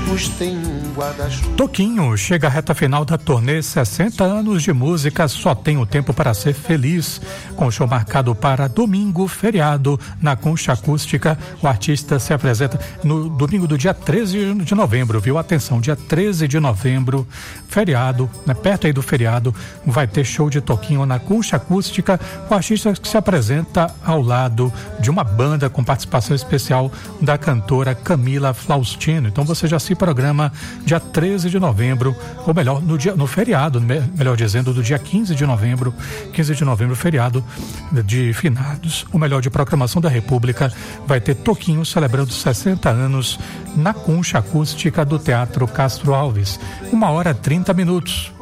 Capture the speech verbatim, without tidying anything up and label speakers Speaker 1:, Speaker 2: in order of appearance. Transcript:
Speaker 1: Uns têm um guarda-chuva.
Speaker 2: Toquinho chega à reta final da turnê sessenta anos de música, só tem o tempo para ser feliz. Com o show marcado para domingo, feriado, na Concha Acústica, o artista se apresenta no domingo do dia treze de novembro, viu? Atenção, dia treze de novembro, feriado, né? Perto aí do feriado, vai ter show de Toquinho na Concha Acústica, o artista que se apresenta ao lado de uma banda com participação especial da cantora Camila Faustino. Então você já se programa dia treze de novembro, ou melhor, no dia, no feriado, melhor dizendo, do dia quinze de novembro, quinze de novembro, feriado de finados, o melhor de programação da República, vai ter Toquinho celebrando sessenta anos na Concha Acústica do Teatro Castro Alves. Uma hora e trinta minutos.